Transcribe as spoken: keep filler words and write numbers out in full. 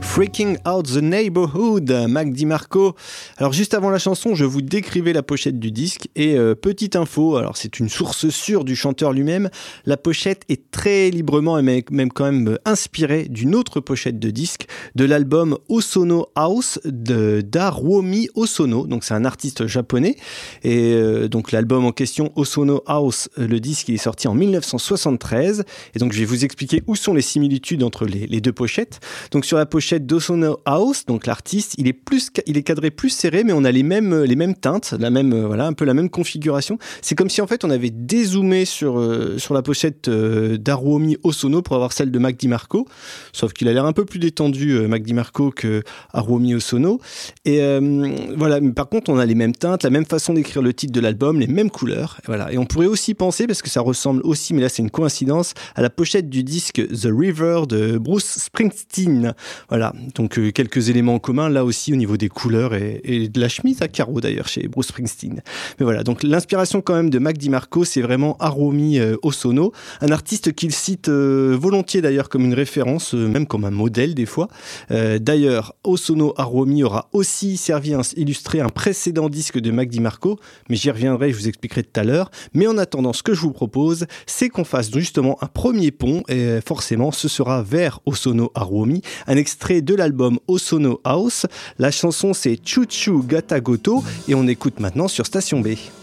Freaking Out the Neighborhood, Mac DiMarco. Alors juste avant la chanson, je vous décrivais la pochette du disque et euh, petite info, alors c'est une source sûre du chanteur lui-même, la pochette est très librement et même quand même inspirée d'une autre pochette de disque de l'album Hosono House de d'Haruomi Hosono, donc c'est un artiste japonais et euh, donc l'album en question Hosono House, le disque il est sorti en dix-neuf cent soixante-treize et donc je vais vous expliquer où sont les similitudes entre les, les deux pochettes. Donc sur la pochette d'Hosono House, donc l'artiste, il est plus, il est cadré plus serré, mais on a les mêmes, les mêmes teintes, la même, voilà, un peu la même configuration. C'est comme si en fait on avait dézoomé sur euh, sur la pochette euh, d'Haruomi Hosono pour avoir celle de Mac DiMarco, sauf qu'il a l'air un peu plus détendu euh, Mac DiMarco que Haruomi Hosono. Et euh, voilà, mais par contre on a les mêmes teintes, la même façon d'écrire le titre de l'album, les mêmes couleurs. Et voilà, et on pourrait aussi penser, parce que ça ressemble aussi, mais là c'est une coïncidence, à la pochette du disque The River de Bruce Springsteen. Voilà, donc euh, quelques éléments en commun là aussi au niveau des couleurs et, et de la chemise à carreaux d'ailleurs chez Bruce Springsteen. Mais voilà, donc l'inspiration quand même de Mac DiMarco, c'est vraiment Haruomi euh, Hosono, un artiste qu'il cite euh, volontiers d'ailleurs comme une référence, euh, même comme un modèle des fois. Euh, d'ailleurs, Hosono Haruomi aura aussi servi à illustrer un précédent disque de Mac DiMarco, mais j'y reviendrai, je vous expliquerai tout à l'heure. Mais en attendant, ce que je vous propose, c'est qu'on fasse justement un premier pont, et forcément ce sera vers Hosono Haruomi, un extrait de l'album Hosono House. La chanson c'est Chuchu Gata Goto et on écoute maintenant sur Station B.